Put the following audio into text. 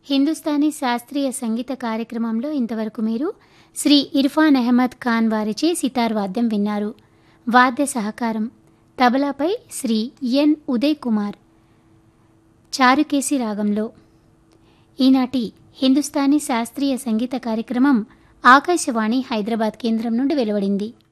హిందుస్థానీ శాస్త్రీయ సంగీత కార్యక్రమంలో ఇంతవరకు మీరు శ్రీ ఇర్ఫాన్ అహ్మద్ ఖాన్ వారిచే సితార్ వాద్యం విన్నారు. వాద్య సహకారం తబలాపై శ్రీ ఎన్ ఉదయ్ కుమార్, చారుకేసి రాగంలో. ఈనాటి హిందుస్థానీ శాస్త్రీయ సంగీత కార్యక్రమం ఆకాశవాణి హైదరాబాద్ కేంద్రం నుండి వెలువడింది.